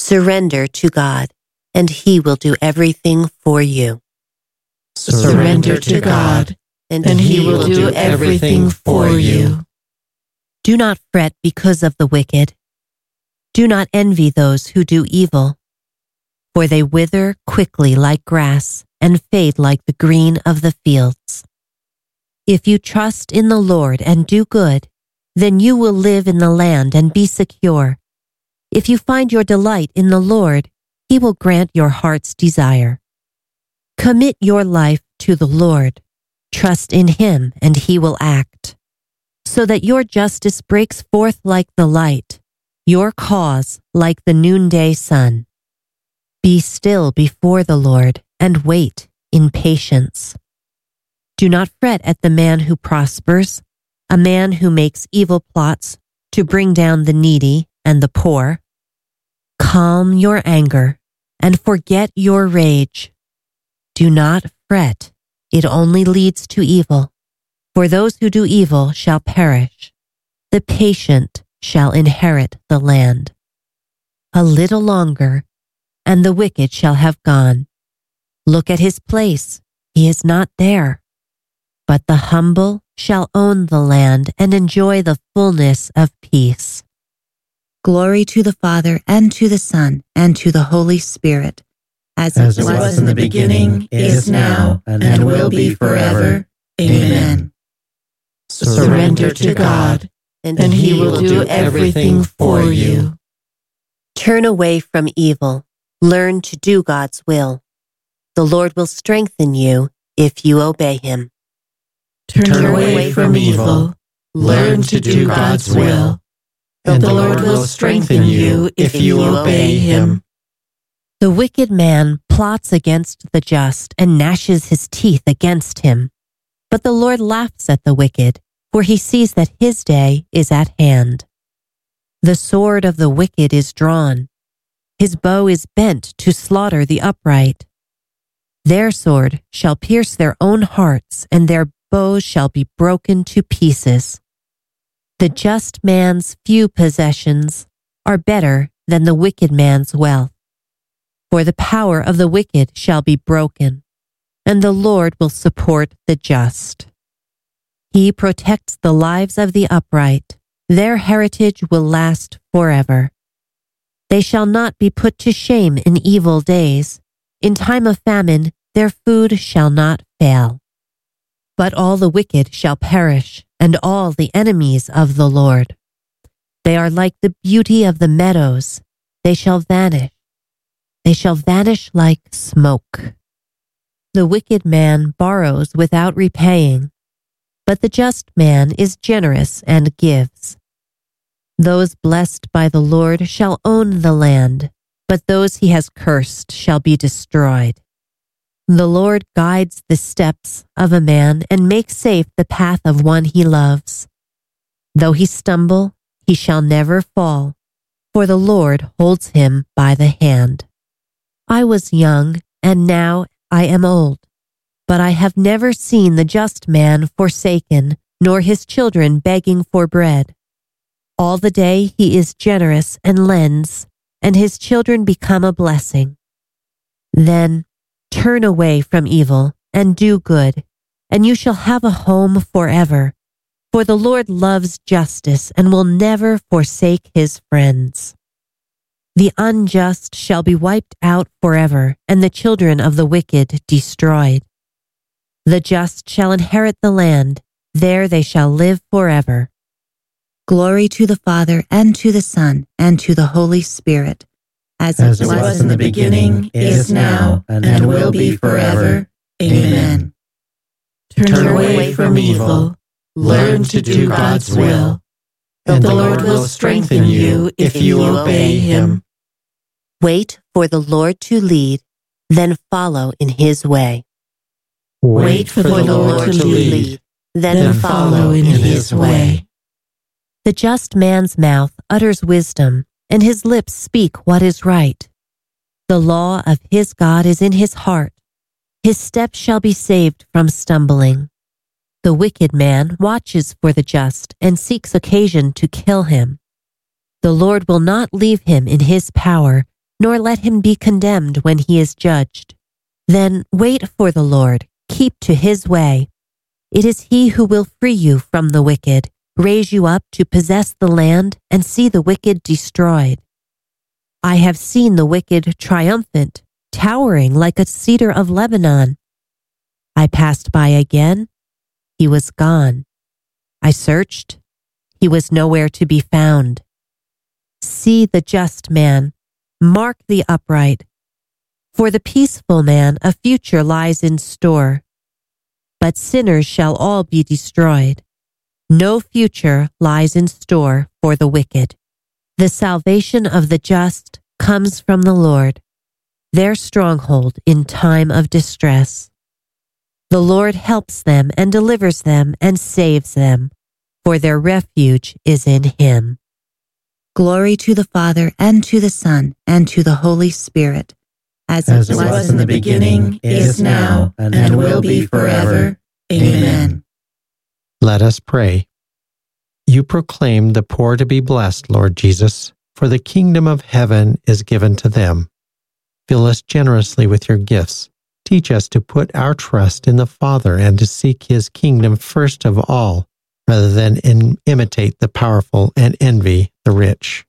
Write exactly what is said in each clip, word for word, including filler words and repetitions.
Surrender to God, and He will do everything for you. Surrender to God, and He will do everything for you. Do not fret because of the wicked. Do not envy those who do evil, for they wither quickly like grass and fade like the green of the fields. If you trust in the Lord and do good, then you will live in the land and be secure. If you find your delight in the Lord, He will grant your heart's desire. Commit your life to the Lord. Trust in Him, and He will act, so that your justice breaks forth like the light, your cause like the noonday sun. Be still before the Lord and wait in patience. Do not fret at the man who prospers, a man who makes evil plots to bring down the needy and the poor. Calm your anger and forget your rage. Do not fret, it only leads to evil. For those who do evil shall perish. The patient shall inherit the land. A little longer, and the wicked shall have gone. Look at his place, he is not there. But the humble shall own the land and enjoy the fullness of peace. Glory to the Father, and to the Son, and to the Holy Spirit, as, as it was, was in the beginning, is now, and, and will be forever. Amen. Surrender to God, and, and He will do everything for you. Turn away from evil. Learn to do God's will. The Lord will strengthen you if you obey Him. Turn, Turn away from evil. Learn to do God's will. And the Lord will strengthen you if you obey Him. The wicked man plots against the just and gnashes his teeth against him. But the Lord laughs at the wicked, for He sees that his day is at hand. The sword of the wicked is drawn. His bow is bent to slaughter the upright. Their sword shall pierce their own hearts, and their bows shall be broken to pieces. The just man's few possessions are better than the wicked man's wealth. For the power of the wicked shall be broken, and the Lord will support the just. He protects the lives of the upright. Their heritage will last forever. They shall not be put to shame in evil days. In time of famine, their food shall not fail. But all the wicked shall perish, and all the enemies of the Lord. They are like the beauty of the meadows. They shall vanish. They shall vanish like smoke. The wicked man borrows without repaying, but the just man is generous and gives. Those blessed by the Lord shall own the land, but those He has cursed shall be destroyed. The Lord guides the steps of a man and makes safe the path of one he loves. Though he stumble, he shall never fall, for the Lord holds him by the hand. I was young, and now I am old, but I have never seen the just man forsaken, nor his children begging for bread. All the day he is generous and lends, and his children become a blessing. Then turn away from evil and do good, and you shall have a home forever. For the Lord loves justice and will never forsake His friends. The unjust shall be wiped out forever, and the children of the wicked destroyed. The just shall inherit the land, there they shall live forever. Glory to the Father, and to the Son, and to the Holy Spirit, as, as it was, was in the beginning, is now, and, and will be forever. Amen. Turn, Turn away from evil. Learn to do God's will. And the Lord will strengthen you if you obey Him. Wait for the Lord to lead, then follow in His way. Wait for the Lord to lead, then follow in His way. The just man's mouth utters wisdom, and his lips speak what is right. The law of his God is in his heart. His steps shall be saved from stumbling. The wicked man watches for the just and seeks occasion to kill him. The Lord will not leave him in his power, nor let him be condemned when he is judged. Then wait for the Lord, keep to his way. It is he who will free you from the wicked, raise you up to possess the land, and see the wicked destroyed. I have seen the wicked triumphant, towering like a cedar of Lebanon. I passed by again, he was gone. I searched, he was nowhere to be found. See the just man, mark the upright. For the peaceful man a future lies in store. But sinners shall all be destroyed. No future lies in store for the wicked. The salvation of the just comes from the Lord, their stronghold in time of distress. The Lord helps them and delivers them and saves them, for their refuge is in him. Glory to the Father, and to the Son, and to the Holy Spirit, as, as it was in the beginning, is now, and will be forever. Amen. Let us pray. You proclaim the poor to be blessed, Lord Jesus, for the kingdom of heaven is given to them. Fill us generously with your gifts. Teach us to put our trust in the Father and to seek his kingdom first of all, rather than in, imitate the powerful and envy the rich.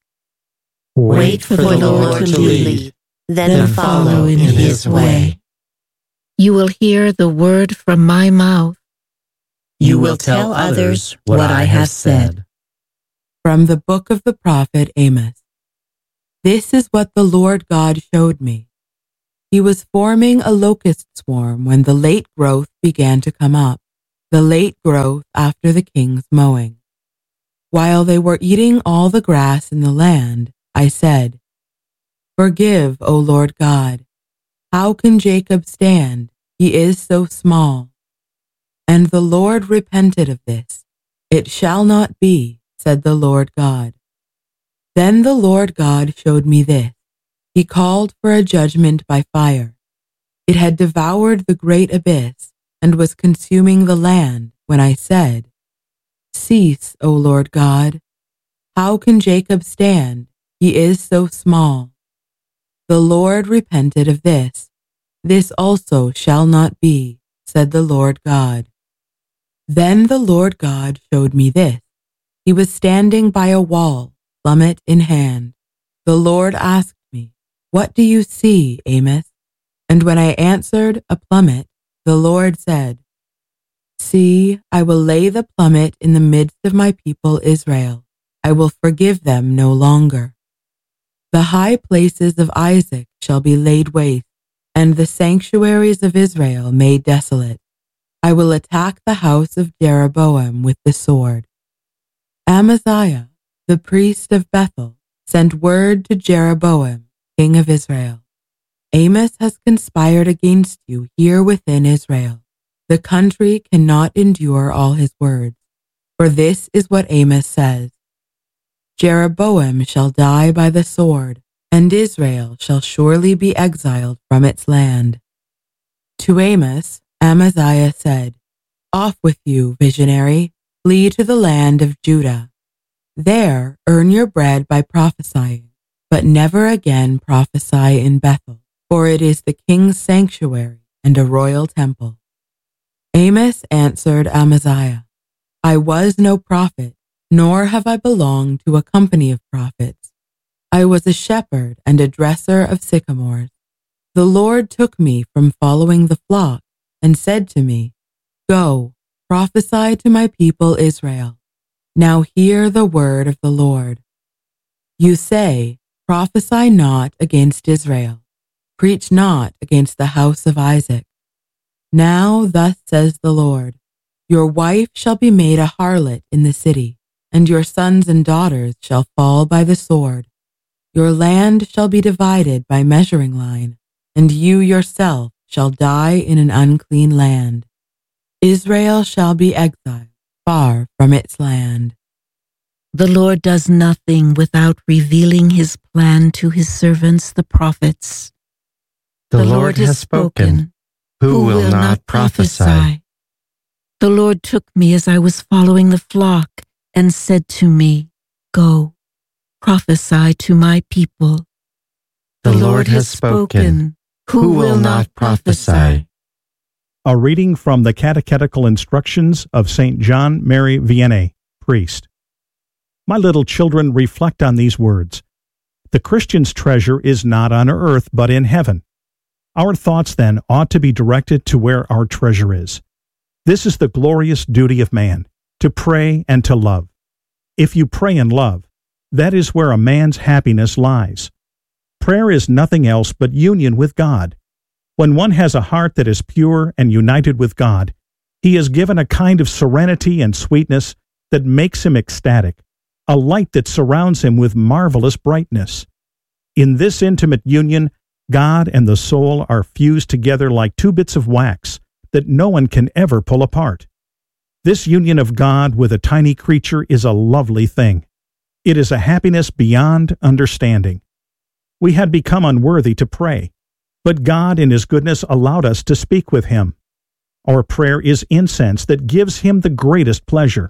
Wait for the Lord to lead, then follow in his way. You will hear the word from my mouth. You will tell others what I have said. From the book of the prophet Amos. This is what the Lord God showed me. He was forming a locust swarm when the late growth began to come up, the late growth after the king's mowing. While they were eating all the grass in the land, I said, Forgive, O Lord God. How can Jacob stand? He is so small. And the Lord repented of this. It shall not be, said the Lord God. Then the Lord God showed me this. He called for a judgment by fire. It had devoured the great abyss and was consuming the land when I said, Cease, O Lord God. How can Jacob stand? He is so small. The Lord repented of this. This also shall not be, said the Lord God. Then the Lord God showed me this. He was standing by a wall, plummet in hand. The Lord asked me, What do you see, Amos? And when I answered, A plummet, the Lord said, See, I will lay the plummet in the midst of my people Israel. I will forgive them no longer. The high places of Isaac shall be laid waste, and the sanctuaries of Israel made desolate. I will attack the house of Jeroboam with the sword. Amaziah, the priest of Bethel, sent word to Jeroboam, king of Israel. Amos has conspired against you here within Israel. The country cannot endure all his words. For this is what Amos says. Jeroboam shall die by the sword, and Israel shall surely be exiled from its land. To Amos, Amaziah said, Off with you, visionary, flee to the land of Judah. There earn your bread by prophesying, but never again prophesy in Bethel, for it is the king's sanctuary and a royal temple. Amos answered Amaziah, I was no prophet, nor have I belonged to a company of prophets. I was a shepherd and a dresser of sycamores. The Lord took me from following the flock and said to me, Go, prophesy to my people Israel. Now hear the word of the Lord. You say, Prophesy not against Israel. Preach not against the house of Isaac. Now thus says the Lord, Your wife shall be made a harlot in the city, and your sons and daughters shall fall by the sword. Your land shall be divided by measuring line, and you yourself shall die in an unclean land. Israel shall be exiled far from its land. The Lord does nothing without revealing his plan to his servants, the prophets. The, the Lord, Lord has spoken. Who, who will, will not prophesy? prophesy? The Lord took me as I was following the flock and said to me, Go, prophesy to my people. The Lord has spoken. Who will not prophesy? A reading from the Catechetical Instructions of Saint John Mary Vianney, priest. My little children, reflect on these words. The Christian's treasure is not on earth, but in heaven. Our thoughts, then, ought to be directed to where our treasure is. This is the glorious duty of man, to pray and to love. If you pray and love, that is where a man's happiness lies. Prayer is nothing else but union with God. When one has a heart that is pure and united with God, he is given a kind of serenity and sweetness that makes him ecstatic, a light that surrounds him with marvelous brightness. In this intimate union, God and the soul are fused together like two bits of wax that no one can ever pull apart. This union of God with a tiny creature is a lovely thing. It is a happiness beyond understanding. We had become unworthy to pray, but God in His goodness allowed us to speak with Him. Our prayer is incense that gives Him the greatest pleasure.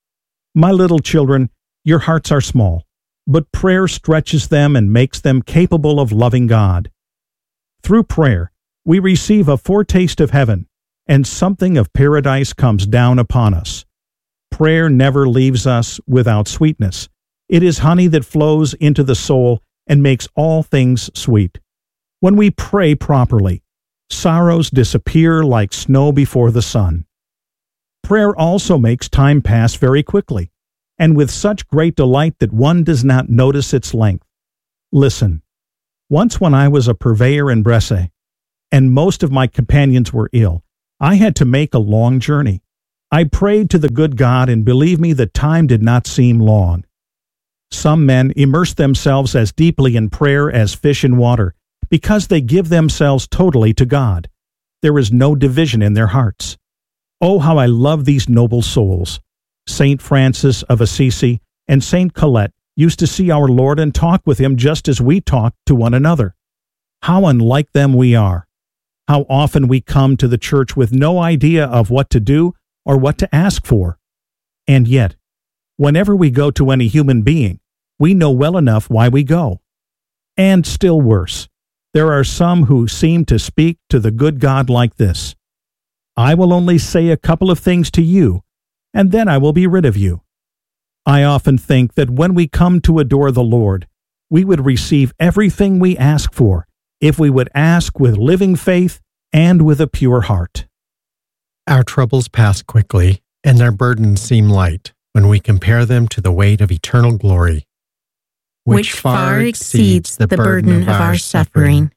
My little children, your hearts are small, but prayer stretches them and makes them capable of loving God. Through prayer, we receive a foretaste of heaven, and something of paradise comes down upon us. Prayer never leaves us without sweetness. It is honey that flows into the soul and makes all things sweet. When we pray properly, sorrows disappear like snow before the sun. Prayer also makes time pass very quickly, and with such great delight that one does not notice its length. Listen, once when I was a purveyor in Bresse, and most of my companions were ill, I had to make a long journey. I prayed to the good God, and believe me, the time did not seem long. Some men immerse themselves as deeply in prayer as fish in water, because they give themselves totally to God. There is no division in their hearts. Oh, how I love these noble souls! Saint Francis of Assisi and Saint Colette used to see our Lord and talk with Him just as we talk to one another. How unlike them we are! How often we come to the church with no idea of what to do or what to ask for. And yet, whenever we go to any human being, we know well enough why we go. And still worse, there are some who seem to speak to the good God like this: I will only say a couple of things to you, and then I will be rid of you. I often think that when we come to adore the Lord, we would receive everything we ask for if we would ask with living faith and with a pure heart. Our troubles pass quickly, and their burdens seem light when we compare them to the weight of eternal glory, which, which far exceeds the burden of our suffering.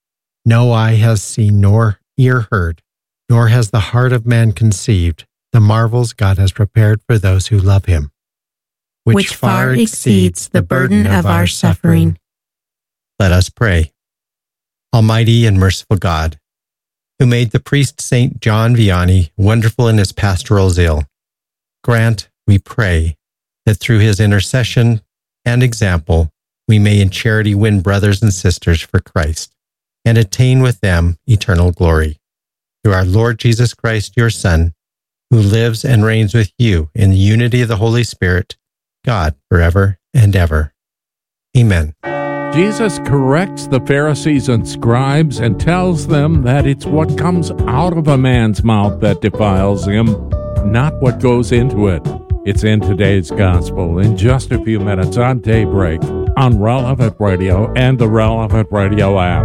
No eye has seen nor ear heard, nor has the heart of man conceived the marvels God has prepared for those who love Him, which, which far exceeds the burden of our suffering. Let us pray. Almighty and merciful God, who made the priest Saint John Vianney wonderful in his pastoral zeal, grant, we pray, that through his intercession and example we may in charity win brothers and sisters for Christ, and attain with them eternal glory. Through our Lord Jesus Christ, your Son, who lives and reigns with you in the unity of the Holy Spirit, God, forever and ever. Amen. Jesus corrects the Pharisees and scribes and tells them that it's what comes out of a man's mouth that defiles him, not what goes into it. It's in today's gospel in just a few minutes on Daybreak on Relevant Radio and the Relevant Radio app.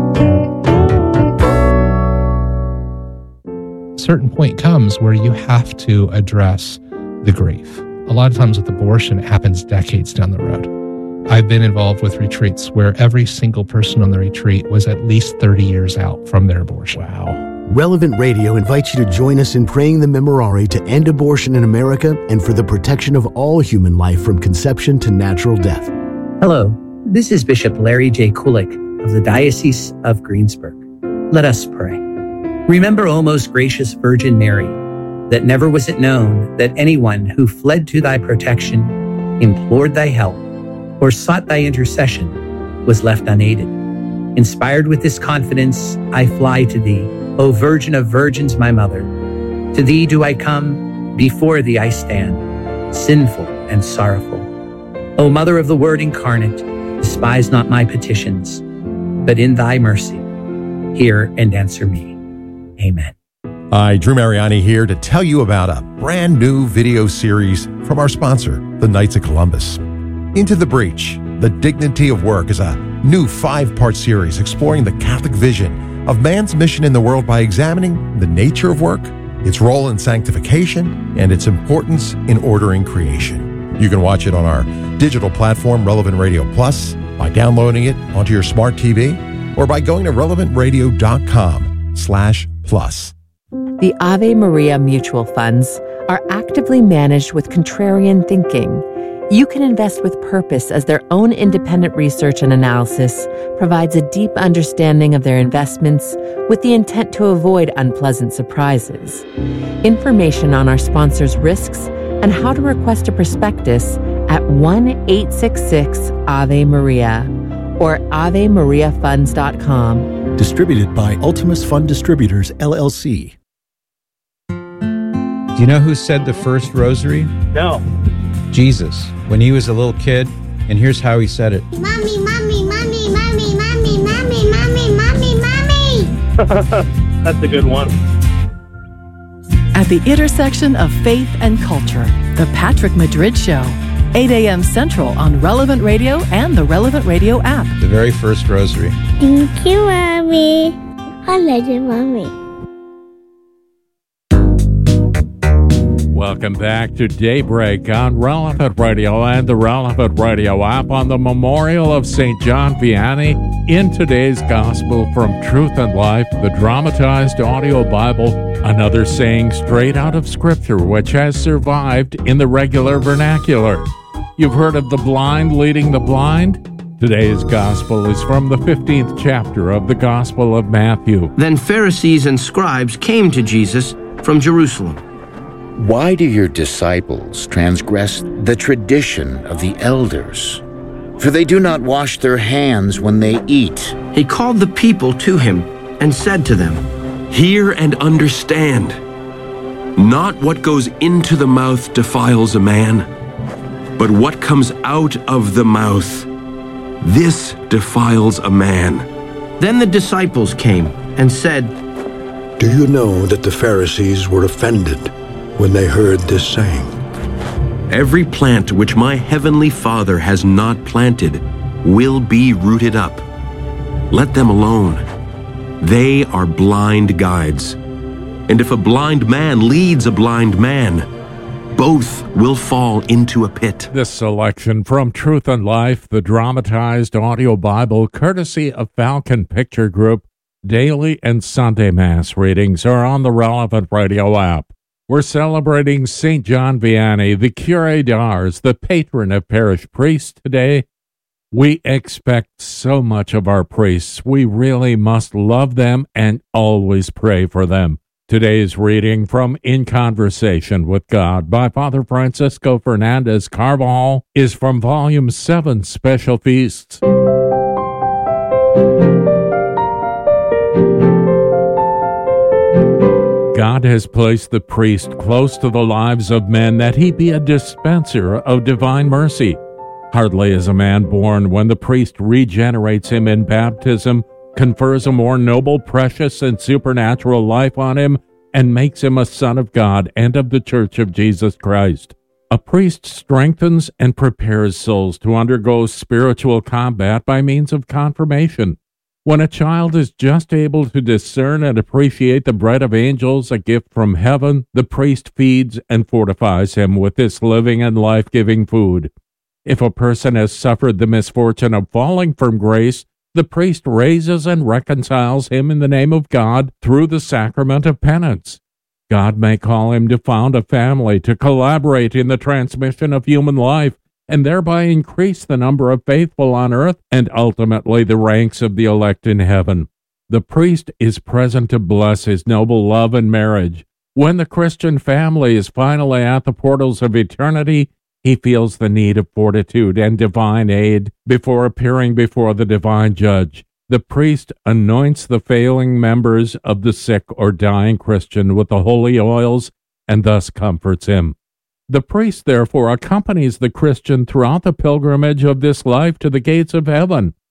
A certain point comes where you have to address the grief. A lot of times with abortion, it happens decades down the road. I've been involved with retreats where every single person on the retreat was at least thirty years out from their abortion. Wow. Relevant Radio invites you to join us in praying the Memorare to end abortion in America and for the protection of all human life from conception to natural death. Hello, this is Bishop Larry J. Kulik of the Diocese of Greensburg. Let us pray. Remember, O most gracious Virgin Mary, that never was it known that anyone who fled to thy protection, implored thy help, or sought thy intercession was left unaided. Inspired with this confidence, I fly to thee, O Virgin of Virgins, my Mother. To thee do I come, before thee I stand, sinful and sorrowful. O Mother of the Word incarnate, despise not my petitions, but in thy mercy, hear and answer me. Amen. Hi, Drew Mariani here to tell you about a brand new video series from our sponsor, the Knights of Columbus. Into the Breach, The Dignity of Work is a new five-part series exploring the Catholic vision of man's mission in the world by examining the nature of work, its role in sanctification, and its importance in ordering creation. You can watch it on our digital platform, Relevant Radio Plus, by downloading it onto your smart T V, or by going to relevant radio dot com slash plus. The Ave Maria mutual funds are actively managed with contrarian thinking. You can invest with purpose as their own independent research and analysis provides a deep understanding of their investments with the intent to avoid unpleasant surprises. Information on our sponsors' risks and how to request a prospectus at one eight six six Ave Maria or ave maria funds dot com. Distributed by Ultimus Fund Distributors, L L C. Do you know who said the first rosary? No. Jesus, when he was a little kid, and here's how he said it. Mommy, mommy, mommy, mommy, mommy, mommy, mommy, mommy, mommy. That's a good one. At the intersection of faith and culture, The Patrick Madrid Show. eight a.m. Central on Relevant Radio and the Relevant Radio app. The very first rosary. Thank you, Mommy. I love you, Mommy. Welcome back to Daybreak on Relevant Radio and the Relevant Radio app on the memorial of Saint John Vianney. In today's Gospel from Truth and Life, the dramatized audio Bible, another saying straight out of Scripture which has survived in the regular vernacular. You've heard of the blind leading the blind? Today's Gospel is from the fifteenth chapter of the Gospel of Matthew. Then Pharisees and scribes came to Jesus from Jerusalem. Why do your disciples transgress the tradition of the elders? For they do not wash their hands when they eat. He called the people to him and said to them, Hear and understand. Not what goes into the mouth defiles a man, but what comes out of the mouth, this defiles a man. Then the disciples came and said, Do you know that the Pharisees were offended when they heard this saying? Every plant which my heavenly Father has not planted will be rooted up. Let them alone. They are blind guides. And if a blind man leads a blind man, both will fall into a pit. This selection from Truth and Life, the dramatized audio Bible, courtesy of Falcon Picture Group. Daily and Sunday Mass readings are on the Relevant Radio app. We're celebrating Saint John Vianney, the Curé d'Ars, the patron of parish priests today. We expect so much of our priests. We really must love them and always pray for them. Today's reading from In Conversation with God by Father Francisco Fernandez Carvajal is from Volume seven, Special Feasts. God has placed the priest close to the lives of men that he be a dispenser of divine mercy. Hardly is a man born when the priest regenerates him in baptism, confers a more noble, precious, and supernatural life on him, and makes him a son of God and of the Church of Jesus Christ. A priest strengthens and prepares souls to undergo spiritual combat by means of confirmation. When a child is just able to discern and appreciate the bread of angels, a gift from heaven, the priest feeds and fortifies him with this living and life-giving food. If a person has suffered the misfortune of falling from grace, the priest raises and reconciles him in the name of God through the sacrament of penance. God may call him to found a family, to collaborate in the transmission of human life, and thereby increase the number of faithful on earth and ultimately the ranks of the elect in heaven. The priest is present to bless his noble love and marriage. When the Christian family is finally at the portals of eternity, he feels the need of fortitude and divine aid before appearing before the divine judge. The priest anoints the failing members of the sick or dying Christian with the holy oils and thus comforts him. The priest, therefore, accompanies the Christian throughout the pilgrimage of this life to the gates of heaven.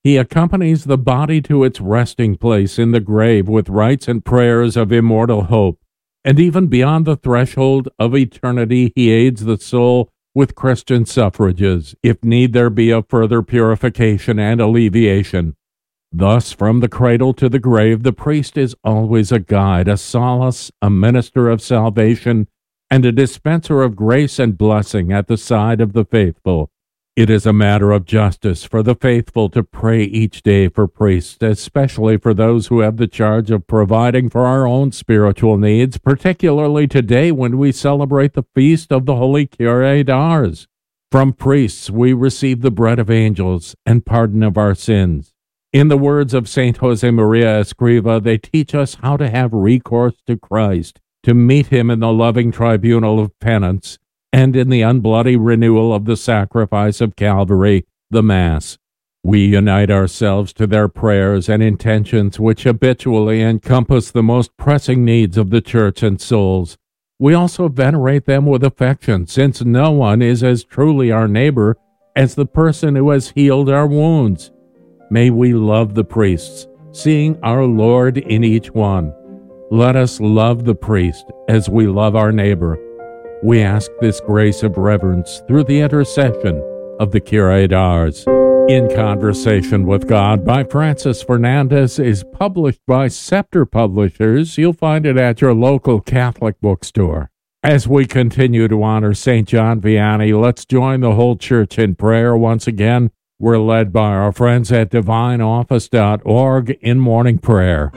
He accompanies the body to its resting place in the grave with rites and prayers of immortal hope. And even beyond the threshold of eternity, he aids the soul with Christian suffrages, if need there be of further purification and alleviation. Thus, from the cradle to the grave, the priest is always a guide, a solace, a minister of salvation, and a dispenser of grace and blessing at the side of the faithful. It is a matter of justice for the faithful to pray each day for priests, especially for those who have the charge of providing for our own spiritual needs, particularly today when we celebrate the feast of the Holy Kyrie d'Ars. From priests we receive the bread of angels and pardon of our sins. In the words of Saint Josemaria Escriva, they teach us how to have recourse to Christ, to meet him in the loving tribunal of penance, and in the unbloody renewal of the sacrifice of Calvary, the Mass. We unite ourselves to their prayers and intentions which habitually encompass the most pressing needs of the Church and souls. We also venerate them with affection, since no one is as truly our neighbor as the person who has healed our wounds. May we love the priests, seeing our Lord in each one. Let us love the priest as we love our neighbor. We ask this grace of reverence through the intercession of the Kyrie d'Ars. In Conversation with God by Francis Fernandez is published by Scepter Publishers. You'll find it at your local Catholic bookstore. As we continue to honor Saint John Vianney, let's join the whole Church in prayer once again. We're led by our friends at divine office dot org in morning prayer.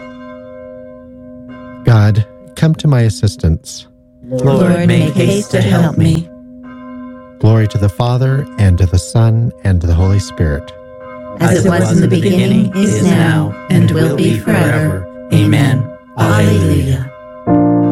God, come to my assistance. Lord, make haste to help me. Glory to the Father, and to the Son, and to the Holy Spirit. As it was in the beginning, is now, and will be forever. Amen. Alleluia.